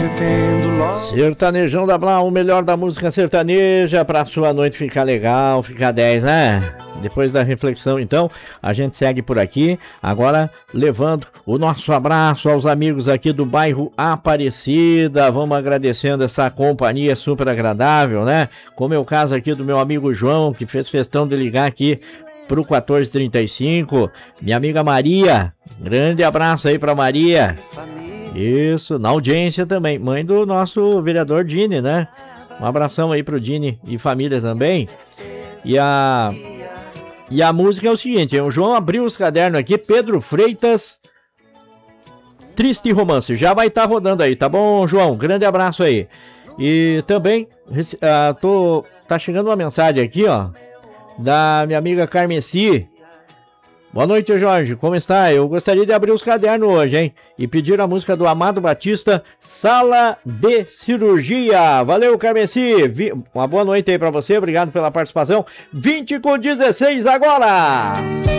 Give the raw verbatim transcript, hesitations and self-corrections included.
tendo logo. Sertanejão da Blau, o melhor da música sertaneja pra sua noite ficar legal, ficar dez, né? Depois da reflexão, então, a gente segue por aqui, agora levando o nosso abraço aos amigos aqui do bairro Aparecida. Vamos agradecendo essa companhia super agradável, né? Como é o caso aqui do meu amigo João, que fez questão de ligar aqui pro quatorze trinta e cinco. Minha amiga Maria, grande abraço aí pra Maria. Isso, na audiência também, mãe do nosso vereador Dini, né? Um abração aí pro Dini e família também. E a... E a música é o seguinte, o João abriu os cadernos aqui, Pedro Freitas, Triste Romance, já vai estar tá rodando aí, tá bom, João? Grande abraço aí. E também, uh, tô, tá chegando uma mensagem aqui, ó, da minha amiga Carmeci. Boa noite, Jorge, como está? Eu gostaria de abrir os cadernos hoje, hein? E pedir a música do Amado Batista, Sala de Cirurgia. Valeu, Carmeci. Vi... Uma boa noite aí pra você, obrigado pela participação. vinte com dezesseis agora!